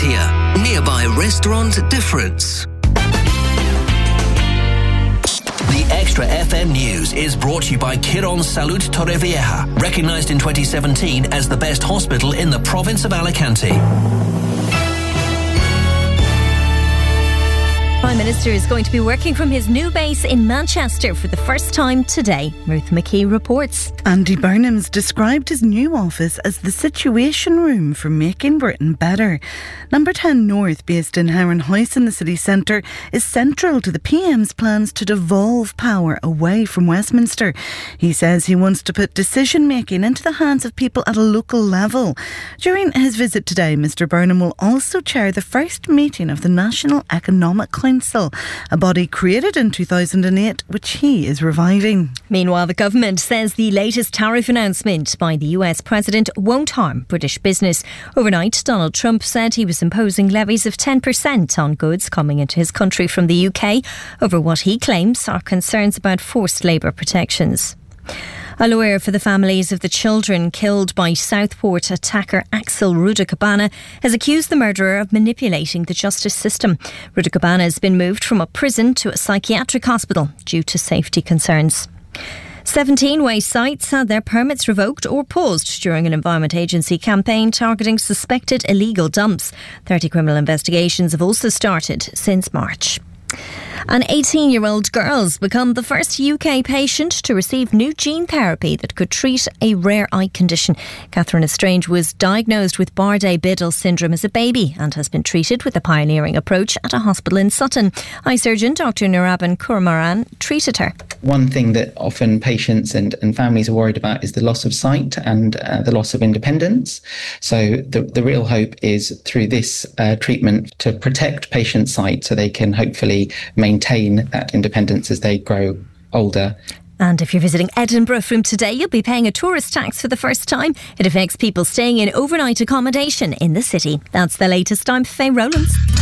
Torrevieja, nearby restaurant Difference. The Extra FM News is brought to you by Quirón Salud Torrevieja, recognised in 2017 as the best hospital in the province of Alicante. Prime Minister is going to be working from his new base in Manchester for the first time today. Ruth McKee reports. Andy Burnham's described his new office as the Situation Room for making Britain better. Number 10 North, based in Herrenhuis in the city centre, is central to the PM's plans to devolve power away from Westminster. He says he wants to put decision-making into the hands of people at a local level. During his visit today, Mr Burnham will also chair the first meeting of the National Economic Council, a body created in 2008 which he is reviving. Meanwhile, the government says the latest tariff announcement by the US President won't harm British business. Overnight, Donald Trump said he was imposing levies of 10% on goods coming into his country from the UK over what he claims are concerns about forced labour protections. A lawyer for the families of the children killed by Southport attacker Axel Rudakabana has accused the murderer of manipulating the justice system. Rudakabana has been moved from a prison to a psychiatric hospital due to safety concerns. 17 waste sites had their permits revoked or paused during an Environment Agency campaign targeting suspected illegal dumps. 30 criminal investigations have also started since March. And 18-year-old girls become the first UK patient to receive new gene therapy that could treat a rare eye condition. Catherine Estrange was diagnosed with Bardet-Biedl syndrome as a baby and has been treated with a pioneering approach at a hospital in Sutton. Eye surgeon Dr Nuraban Kurmaran treated her. One thing that often patients and families are worried about is the loss of sight and the loss of independence. So the real hope is through this treatment to protect patients' sight so they can hopefully maintain that independence as they grow older. And if you're visiting Edinburgh from today, you'll be paying a tourist tax for the first time. It affects people staying in overnight accommodation in the city. That's the latest. I'm Faye Rowlands.